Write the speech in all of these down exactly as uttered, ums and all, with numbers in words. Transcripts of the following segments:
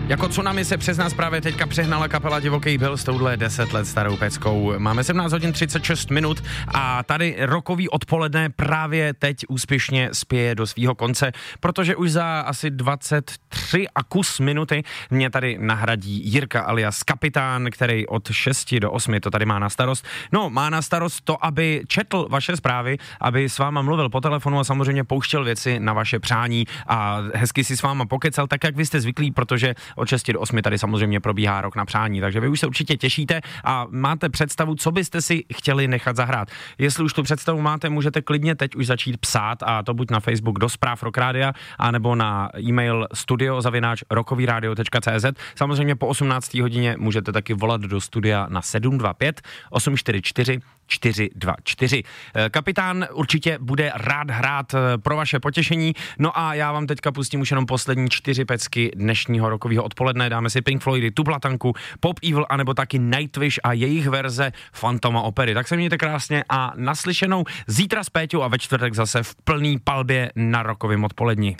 Jako tsunami se přes nás právě teďka přehnala kapela Divoký Bill s touhle deset let starou peckou. Máme sedmnáct hodin třicet šest minut a tady rokový odpoledne právě teď úspěšně spěje do svýho konce, protože už za asi dvacet tři a kus minuty mě tady nahradí Jirka alias Kapitán, který od šesti do osmi to tady má na starost. No, má na starost to, aby četl vaše zprávy, aby s váma mluvil po telefonu a samozřejmě pouštěl věci na vaše přání a hezky si s váma pokecal, tak jak vy jste zvyklí, protože od šesti do osmi tady samozřejmě probíhá Rok na přání, takže vy už se určitě těšíte a máte představu, co byste si chtěli nechat zahrát. Jestli už tu představu máte, můžete klidně teď už začít psát, a to buď na Facebook do zpráv Rock Rádia, anebo na e-mail studio zavináč rokovýradio tečka cé zet. Samozřejmě po osmnácté hodině můžete taky volat do studia na sedm dva pět osm čtyři čtyři čtyři dva čtyři. Kapitán určitě bude rád hrát pro vaše potěšení. No a já vám teďka pustím už jenom poslední čtyři pecky dnešního rokového odpoledne. Dáme si Pink Floydy, Tuplatanku, Pop Evil, anebo taky Nightwish a jejich verze Fantoma opery. Tak se mějte krásně a naslyšenou zítra s Péťou a ve čtvrtek zase v plný palbě na rokovém odpoledni.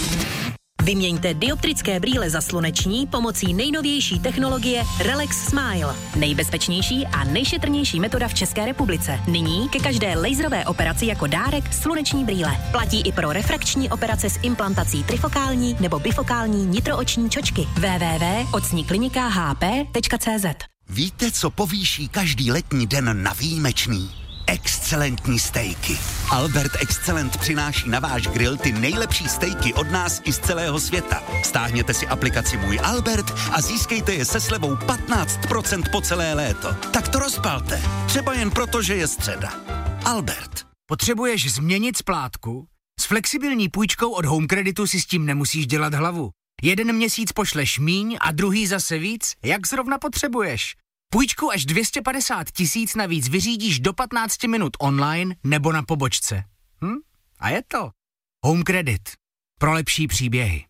Vyměňte dioptrické brýle za sluneční pomocí nejnovější technologie Relax Smile. Nejbezpečnější a nejšetrnější metoda v České republice. Nyní ke každé laserové operaci jako dárek sluneční brýle. Platí i pro refrakční operace s implantací trifokální nebo bifokální nitrooční čočky. w w w tečka ocni klinika h p tečka cé zet. Víte, co povýší každý letní den na výjimečný? Excelentní stejky. Albert Excellent přináší na váš grill ty nejlepší stejky od nás i z celého světa. Stáhněte si aplikaci Můj Albert a získejte je se slevou patnáct procent po celé léto. Tak to rozpalte. Třeba jen proto, že je středa. Albert. Potřebuješ změnit splátku? S flexibilní půjčkou od Home Creditu si s tím nemusíš dělat hlavu. Jeden měsíc pošleš míň a druhý zase víc, jak zrovna potřebuješ. Půjčku až dvě stě padesát tisíc navíc vyřídíš do patnáct minut online nebo na pobočce. Hm? A je to. Home Credit. Pro lepší příběhy.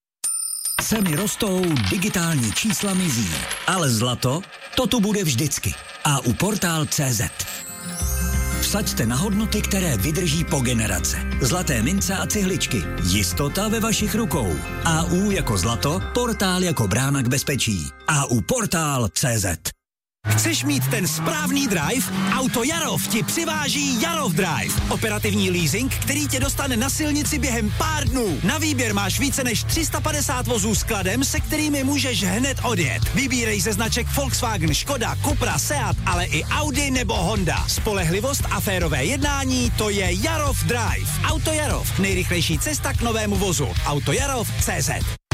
Ceny rostou, digitální čísla mizí, ale zlato, to tu bude vždycky. A u portál tečka cé zet. Vsaďte na hodnoty, které vydrží po generace. Zlaté mince a cihličky. Jistota ve vašich rukou. A U jako zlato, portál jako brána k bezpečí. A U portál tečka cé zet. Chceš mít ten správný drive? Auto Jarov ti přiváží Jarov Drive. Operativní leasing, který tě dostane na silnici během pár dnů. Na výběr máš více než tři sta padesát vozů s kladem, se kterými můžeš hned odjet. Vybírej ze značek Volkswagen, Škoda, Cupra, Seat, ale i Audi nebo Honda. Spolehlivost a férové jednání, to je Jarov Drive. Auto Jarov, nejrychlejší cesta k novému vozu. Autojarov tečka cé zet.